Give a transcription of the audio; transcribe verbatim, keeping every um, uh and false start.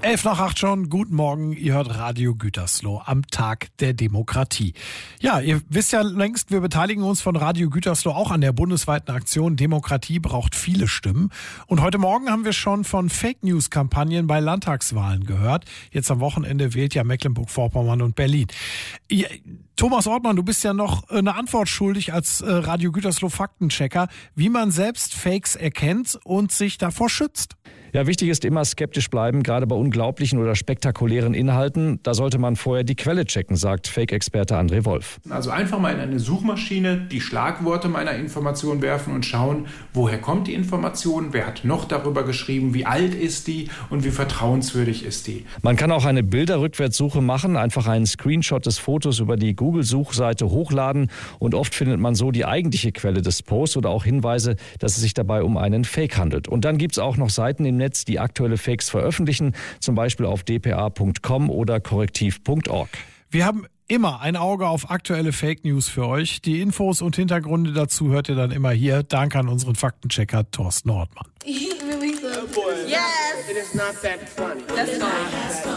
Elf nach acht schon, guten Morgen, ihr hört Radio Gütersloh am Tag der Demokratie. Ja, ihr wisst ja längst, wir beteiligen uns von Radio Gütersloh auch an der bundesweiten Aktion Demokratie braucht viele Stimmen. Und heute Morgen haben wir schon von Fake-News-Kampagnen bei Landtagswahlen gehört. Jetzt am Wochenende wählt ja Mecklenburg-Vorpommern und Berlin. Ihr, Thomas Ortmann, du bist ja noch eine Antwort schuldig als äh, Radio Gütersloh Faktenchecker, wie man selbst Fakes erkennt und sich davor schützt. Ja, wichtig ist immer skeptisch bleiben, gerade bei unglaublichen oder spektakulären Inhalten. Da sollte man vorher die Quelle checken, sagt Fake-Experte André Wolf. Also einfach mal in eine Suchmaschine die Schlagworte meiner Information werfen und schauen, woher kommt die Information, wer hat noch darüber geschrieben, wie alt ist die und wie vertrauenswürdig ist die. Man kann auch eine Bilderrückwärtssuche machen, einfach einen Screenshot des Fotos über die Google-Suchseite hochladen und oft findet man so die eigentliche Quelle des Posts oder auch Hinweise, dass es sich dabei um einen Fake handelt. Und dann gibt es auch noch Seiten im Netz, die aktuelle Fakes veröffentlichen, zum Beispiel auf d p a punkt com oder korrektiv punkt org. Wir haben immer ein Auge auf aktuelle Fake News für euch. Die Infos und Hintergründe dazu hört ihr dann immer hier. Danke an unseren Faktenchecker Thorsten Ortmann. Yes! It is not that funny. That's fine.